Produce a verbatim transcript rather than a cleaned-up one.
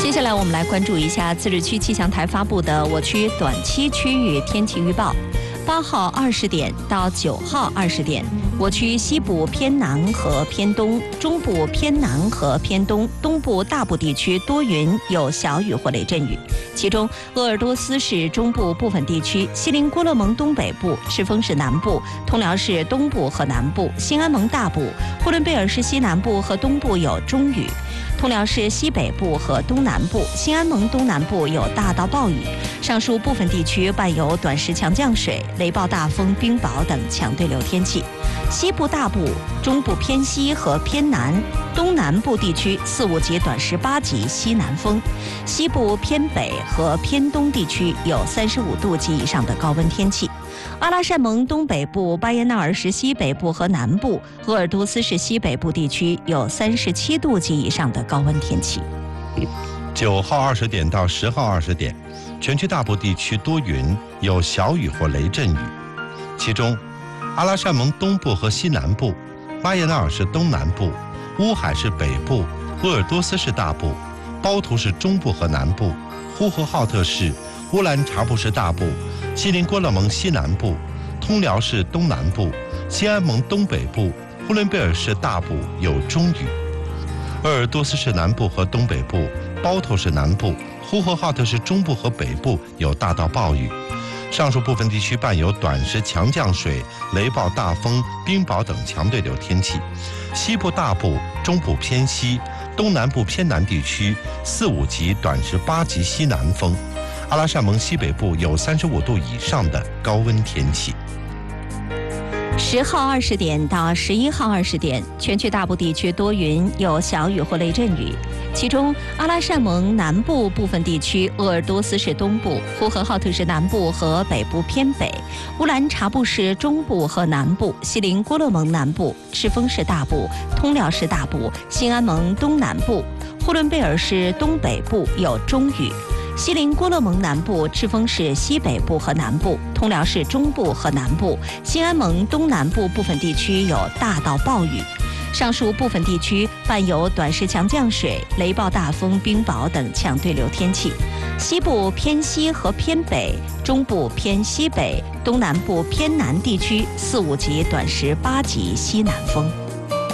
接下来我们来关注一下自治区气象台发布的我区短期区域天气预报。八号二十点到九号二十点，我区西部偏南和偏东、中部偏南和偏东、东部大部地区多云，有小雨或雷阵雨。其中，鄂尔多斯市中部部分地区、锡林郭勒盟东北部、赤峰市南部、通辽市东部和南部、兴安盟大部、呼伦贝尔市西南部和东部有中雨。通辽市西北部和东南部、兴安盟东南部有大到暴雨，上述部分地区伴有短时强降水、雷暴大风、冰雹等强对流天气。西部大部、中部偏西和偏南、东南部地区四五级短时八级西南风，西部偏北和偏东地区有三十五度及以上的高温天气。阿拉善盟东北部、巴彦淖尔市西北部和南部、鄂尔多斯市西北部地区有三十七度及以上的高温天气。 九号二十点到十号二十点，全区大部地区多云，有小雨或雷阵雨。其中，阿拉善盟东部和西南部、巴彦淖尔市东南部、乌海市北部、鄂尔多斯市大部、包图市中部和南部、呼和浩特市、乌兰察布市大部、锡林郭勒盟西南部、通辽市东南部、兴安盟东北部、呼伦贝尔市大部有中雨。鄂尔多斯市南部和东北部、包头市南部、呼和浩特市中部和北部有大到暴雨。上述部分地区伴有短时强降水、雷暴大风、冰雹等强对流天气。西部大部、中部偏西、东南部偏南地区四五级短时八级西南风。阿拉善盟西北部有三十五度以上的高温天气。 十号二十点到十一号二十点，全区大部地区多云，有小雨或雷阵雨。其中，阿拉善盟南部部分地区、鄂尔多斯市东部、呼和浩特市南部和北部偏北、乌兰察布市中部和南部、锡林郭勒盟南部、赤峰市大部、通辽市大部、兴安盟东南部、呼伦贝尔市东北部有中雨。锡林郭勒盟南部、赤峰市西北部和南部、通辽市中部和南部、兴安盟东南部部分地区有大到暴雨。上述部分地区伴有短时强降水、雷暴大风、冰雹等强对流天气。西部偏西和偏北、中部偏西北、东南部偏南地区四五级短时八级西南风。